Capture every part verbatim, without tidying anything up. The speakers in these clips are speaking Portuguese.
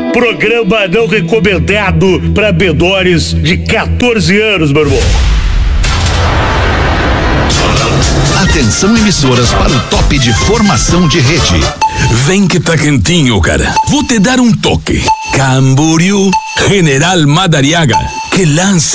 Programa não recomendado para menores de quatorze anos, meu irmão. Atenção, emissoras, para o top de formação de rede. Vem que tá quentinho, cara. Vou te dar um toque. Camboriú, General Madariaga. Que lance.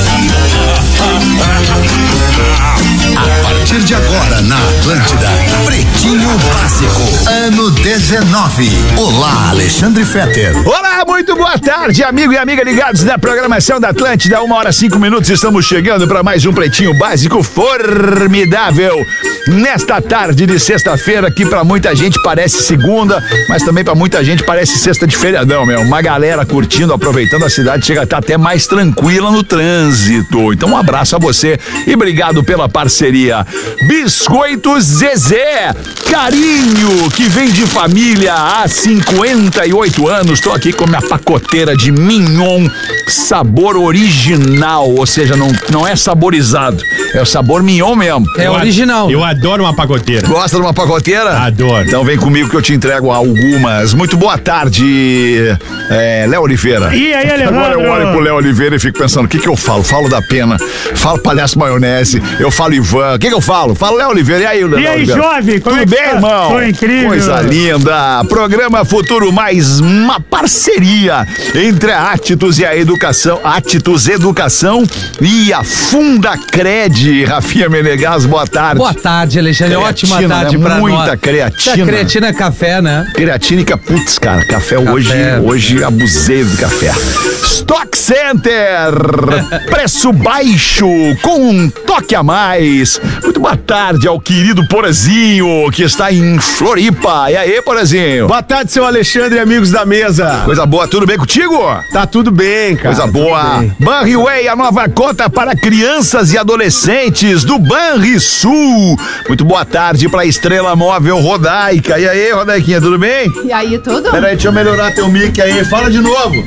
A partir de agora, na Atlântida, Pretinho Básico, ano dezenove. Olá, Alexandre Fetter. Olá, muito boa tarde, amigo e amiga ligados na programação da Atlântida. Uma hora, cinco minutos, estamos chegando para mais um Pretinho Básico formidável. Nesta tarde de sexta-feira, que para muita gente parece segunda, mas também para muita gente parece sexta de feriadão, meu. Uma galera curtindo, aproveitando a cidade, chega a estar até mais tranquila no trânsito. Então um abraço a você e obrigado pela parceria. Biscoitos Zezé, carinho que vem de família há cinquenta e oito anos. Tô aqui com minha pacoteira de mignon, sabor original, ou seja, não, não é saborizado, é o sabor mignon mesmo. É eu original. Eu adoro uma pacoteira. Gosta de uma pacoteira? Adoro. Então vem comigo que eu te entrego algumas. Muito boa tarde, é, Léo Oliveira. E aí, Leandro? Agora eu olho pro Léo Oliveira e fico pensando, o que que eu falo? Falo da Pena, falo Palhaço Maionese, eu falo Ivan, o que que eu falo? Falo Léo Oliveira, e aí, Léo E aí, Oliveira? jovem, como Tudo é que bem, tá? irmão? Tô incrível. Coisa linda. Programa Futuro Mais, uma parceria entre a Atitus e a Educação, Atitus Educação e a Fundacred. Rafinha Menegas, boa tarde. Boa tarde, Alexandre. Ótima Creatina, tarde né? pra Muita nós. creatina. A creatina é café, né? Creatínica, putz, cara, café, Café. hoje, hoje abusei do café. Stock Center, preço baixo, com um toque a mais. Muito boa tarde ao querido Porazinho, que está em Floripa. E aí, Porazinho? Boa tarde, seu Alexandre e amigos da mesa. Coisa boa, tudo bem contigo? Tá tudo bem, cara. Coisa boa. Banriway, a nova cota para crianças e adolescentes do Banrisul. Muito boa tarde para a Estrela Móvel Rodaica. E aí, Rodaiquinha, tudo bem? E aí, tudo? Peraí, deixa eu melhorar teu mic aí. Fala de novo.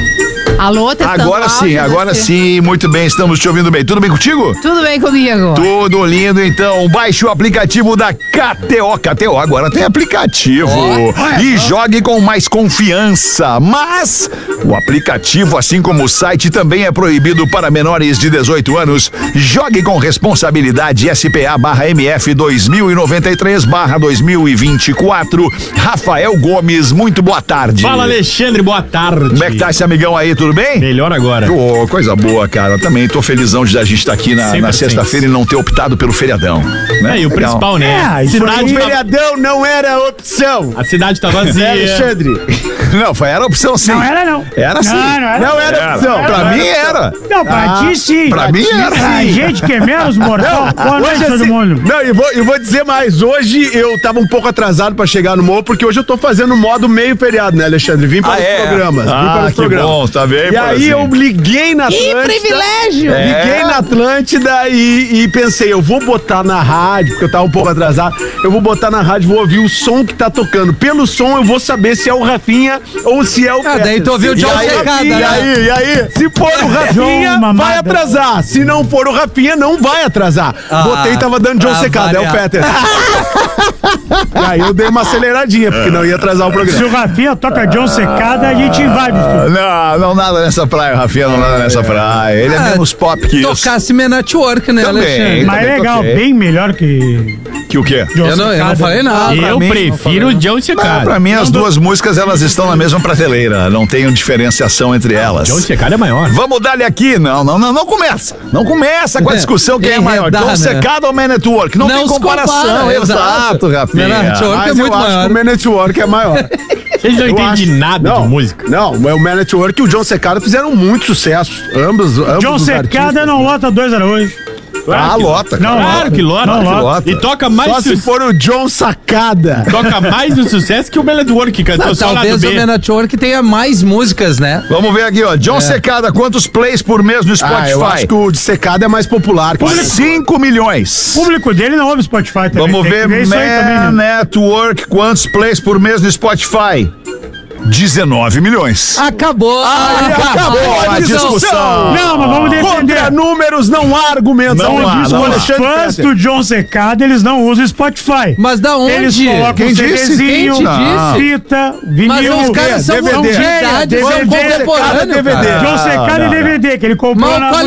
Alô, testando Agora sim, áudio, agora você. sim, muito bem, estamos te ouvindo bem. Tudo bem contigo? Tudo bem comigo? Tudo lindo, então. Baixe o aplicativo da K T O. K T O agora tem aplicativo. Oh, e jogue com mais confiança. Mas o aplicativo, assim como o site, também é proibido para menores de dezoito anos. Jogue com responsabilidade. S P A barra M F dois mil e noventa e três barra dois mil e vinte e quatro. Rafael Gomes, muito boa tarde. Fala, Alexandre, boa tarde. Como é que tá esse amigão aí, tudo bem? Melhor agora. Ô, coisa boa, cara. Eu também tô felizão de a gente estar aqui na, Sempre na assim. sexta-feira e não ter optado pelo feriadão. Né? É, e o Legal. principal, né? É, isso cidade O tá- feriadão não era opção. A cidade tá É, vazia. Alexandre. Não, foi, era opção sim. Não era, não. Era sim. Não, não era. Não era opção. Pra Não mim era era. Não, pra Ah, ti sim. pra mim era. Pra gente que é menos mortal, boa noite Hoje todo assim, mundo. não, e vou, e vou dizer mais, hoje eu tava um pouco atrasado pra chegar no morro, porque hoje eu tô fazendo modo meio feriado, né, Alexandre? Vim para Ah, os é? programas. Vim Ah, para os que programas. bom, tá bem, E aí Porazinho. eu liguei na Que Atlântida. privilégio! É. Liguei na Atlântida e, e pensei, eu vou botar na rádio, porque eu tava um pouco atrasado, eu vou botar na rádio, vou ouvir o som que tá tocando. Pelo som eu vou saber se é o Rafinha ou se é o Ah, Peter. daí tu ouviu o E John aí, Secada, E né? aí, e aí? Se for o Rafinha, John Mamada. vai atrasar. Se não for o Rafinha, não vai atrasar. Ah, Botei e tava dando John pra Secada, é o variar. Peter. E aí eu dei uma aceleradinha, porque não ia atrasar o Se programa. o Rafinha toca John Secada, a gente invade tudo. Não, não nada nessa praia, Rafinha, não nada nessa praia. Ele é Ah, menos pop que isso. Tocasse Men Network, né, Também. Alexandre? Mas é legal, toquei. bem melhor que Que o quê? John Eu não, eu não Secada. falei nada. Eu pra mim, prefiro o John Não, Secada. pra mim as duas músicas elas estão na mesma prateleira, não tem diferenciação entre elas. John Secada é maior. Vamos dar-lhe aqui, não, não, não, não começa. Não começa com a discussão quem é maior, Enredar, John né? Secada ou Man Network. Não, Não tem se comparação, compara, exato, exato. Rafinha. Man Network Mas é muito eu acho maior. que o Man Network é maior. Vocês não Eu entendem acho- nada não, de música. Não, o Man Network e o John Secada fizeram muito sucesso. Ambos, ambos John os Secada artistas. não lota dois Araújo. Ah, lota, Não, cara. Claro que lota. Não, Claro que lota. E toca mais, Só se su- for o John Sacada. toca mais no sucesso que o Man Network, que cantou Não, só lá do talvez o B. Men Network tenha mais músicas, né? Vamos ver aqui, ó. John É. Secada, quantos plays por mês no Spotify? Ah, eu acho que o de Secada é mais popular. cara. cinco milhões. O público dele não ouve Spotify também. Vamos tem ver que ver isso aí também, Man né? Network, quantos plays por mês no Spotify? dezenove milhões. Acabou. Aí acabou a discussão. Não, mas vamos defender. Contra números, não há argumentos. Não Como há, diz o não há. Os Alexandre fãs Fetter. do John Secada, eles não usam Spotify. Mas da onde? Eles colocam Quem um disse? CDzinho, Quem te disse? fita, Mas vinil, os caras são D V D. de idade, são D V D, contemporâneos, D V D. cara. John Secada e D V D, que ele comprou Mal na